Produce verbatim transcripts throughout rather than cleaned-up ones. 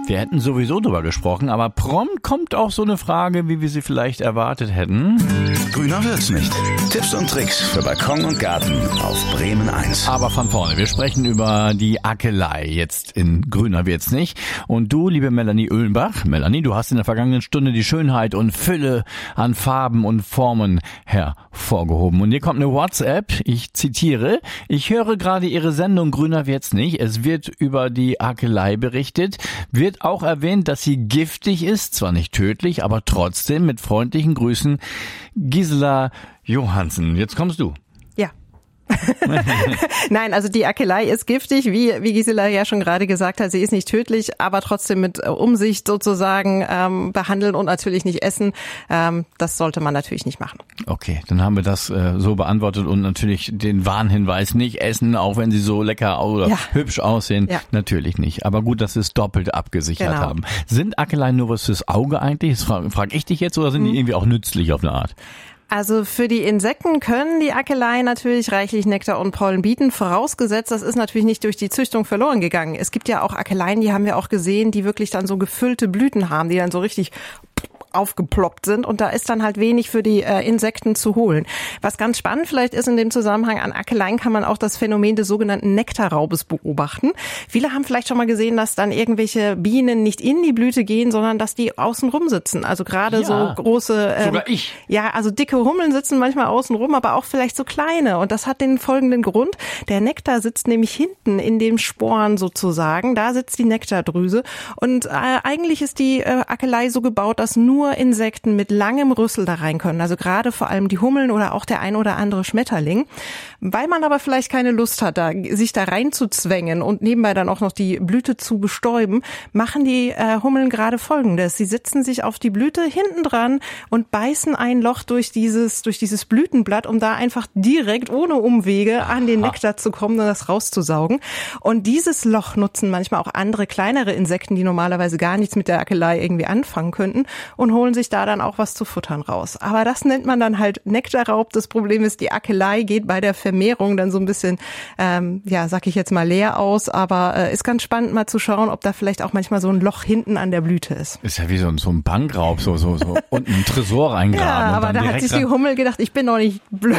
Wir hätten sowieso drüber gesprochen, aber prompt kommt auch so eine Frage, wie wir sie vielleicht erwartet hätten. Grüner wird's nicht. Tipps und Tricks für Balkon und Garten auf Bremen eins. Aber von vorne, wir sprechen über die Akelei jetzt in Grüner wird's nicht. Und du, liebe Melanie Oehlenbach, Melanie, du hast in der vergangenen Stunde die Schönheit und Fülle an Farben und Formen hervorgehoben. Und hier kommt eine WhatsApp, ich zitiere, ich höre gerade Ihre Sendung Grüner wird's nicht. Es wird über die Akelei berichtet, wird auch erwähnt, dass sie giftig ist, zwar nicht tödlich, aber trotzdem mit freundlichen Grüßen, Gisela Johansen. Jetzt kommst du. Ja. Nein, also die Akelei ist giftig, wie wie Gisela ja schon gerade gesagt hat, sie ist nicht tödlich, aber trotzdem mit äh, Umsicht sozusagen ähm, behandeln und natürlich nicht essen. Ähm, das sollte man natürlich nicht machen. Okay, dann haben wir das äh, so beantwortet und natürlich den Warnhinweis, nicht essen, auch wenn sie so lecker oder ja. hübsch aussehen, ja. natürlich nicht. Aber gut, dass sie es doppelt abgesichert genau. haben. Sind Akeleien nur was fürs Auge eigentlich? Das frage frag ich dich jetzt, oder sind hm. die irgendwie auch nützlich auf eine Art? Also für die Insekten können die Akeleien natürlich reichlich Nektar und Pollen bieten, vorausgesetzt, das ist natürlich nicht durch die Züchtung verloren gegangen. Es gibt ja auch Akeleien, die haben wir auch gesehen, die wirklich dann so gefüllte Blüten haben, die dann so richtig aufgeploppt sind und da ist dann halt wenig für die äh, Insekten zu holen. Was ganz spannend vielleicht ist in dem Zusammenhang, an Akeleien kann man auch das Phänomen des sogenannten Nektarraubes beobachten. Viele haben vielleicht schon mal gesehen, dass dann irgendwelche Bienen nicht in die Blüte gehen, sondern dass die außen rum sitzen. Also gerade ja, so große... Ähm, sogar ich. Ja, also dicke Hummeln sitzen manchmal außen rum, aber auch vielleicht so kleine. Und das hat den folgenden Grund. Der Nektar sitzt nämlich hinten in den Sporen sozusagen. Da sitzt die Nektardrüse. Und äh, eigentlich ist die äh, Akelei so gebaut, dass nur Insekten mit langem Rüssel da rein können, also gerade vor allem die Hummeln oder auch der ein oder andere Schmetterling. Weil man aber vielleicht keine Lust hat, da, sich da reinzuzwängen und nebenbei dann auch noch die Blüte zu bestäuben, machen die äh, Hummeln gerade Folgendes. Sie sitzen sich auf die Blüte hinten dran und beißen ein Loch durch dieses, durch dieses Blütenblatt, um da einfach direkt ohne Umwege an den Nektar zu kommen und das rauszusaugen. Und dieses Loch nutzen manchmal auch andere kleinere Insekten, die normalerweise gar nichts mit der Akelei irgendwie anfangen könnten und holen sich da dann auch was zu futtern raus. Aber das nennt man dann halt Nektarraub. Das Problem ist, die Akelei geht bei der Vermehrung dann so ein bisschen, ähm, ja, sag ich jetzt mal leer aus, aber äh, ist ganz spannend mal zu schauen, ob da vielleicht auch manchmal so ein Loch hinten an der Blüte ist. Ist ja wie so ein, so ein Bankraub, so, so, so unten ein Tresor reingraben. Ja, aber und dann da direkt hat sich die Hummel gedacht, ich bin doch nicht blöd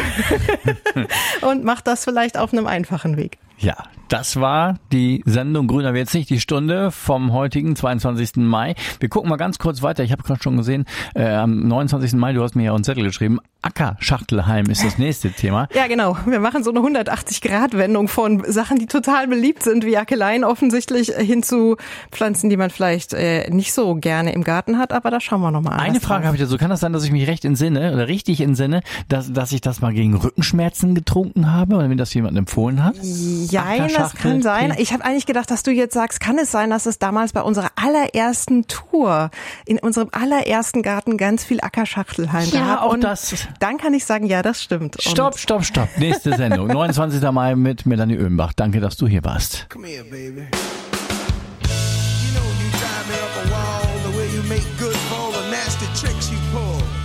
und macht das vielleicht auf einem einfachen Weg. Ja, das war die Sendung Grüner wird's nicht, die Stunde vom heutigen zweiundzwanzigsten Mai. Wir gucken mal ganz kurz weiter. Ich habe gerade schon gesehen, äh, am neunundzwanzigsten Mai, du hast mir ja einen Zettel geschrieben, Ackerschachtelheim ist das nächste Thema. Ja, genau. Wir machen so eine hundertachtzig-Grad-Wendung von Sachen, die total beliebt sind, wie Akeleien offensichtlich, hin zu Pflanzen, die man vielleicht äh, nicht so gerne im Garten hat. Aber da schauen wir nochmal an. Eine Frage habe ich dazu. Kann das sein, dass ich mich recht entsinne oder richtig entsinne, dass, dass ich das mal gegen Rückenschmerzen getrunken habe oder wenn das jemand empfohlen hat? Ja, das kann sein. Ich habe eigentlich gedacht, dass du jetzt sagst, kann es sein, dass es damals bei unserer allerersten Tour in unserem allerersten Garten ganz viel Ackerschachtelhalm ja, gab. Auch und das. Dann kann ich sagen, ja, das stimmt. Stopp, und stopp, stopp. Nächste Sendung, neunundzwanzigsten Mai mit Melanie Oehlenbach. Danke, dass du hier warst. Come here, baby.